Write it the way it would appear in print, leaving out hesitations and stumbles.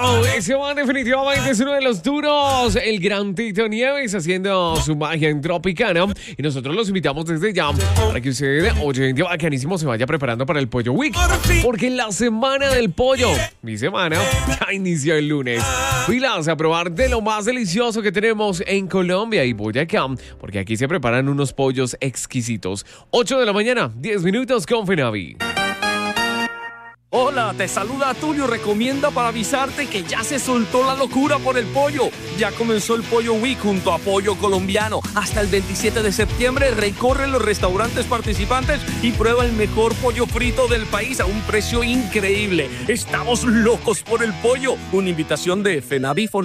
Wow, ese man definitivamente es uno de los duros. El gran Tito Nieves haciendo su magia en Tropicana. Y nosotros los invitamos desde ya para que usted, oyente bacanísimo, se vaya preparando para el Pollo Week. Porque la semana del pollo, mi semana, ya inició el lunes. Pilas a probar de lo más delicioso que tenemos en Colombia y Boyacá, porque aquí se preparan unos pollos exquisitos. 8 de la mañana, 10 minutos con Fenavi. Hola, te saluda Tulio. Recomienda para avisarte que ya se soltó la locura por el pollo. Ya comenzó el Pollo Week junto a Pollo Colombiano. Hasta el 27 de septiembre recorre los restaurantes participantes y prueba el mejor pollo frito del país a un precio increíble. Estamos locos por el pollo. Una invitación de Fenavifon.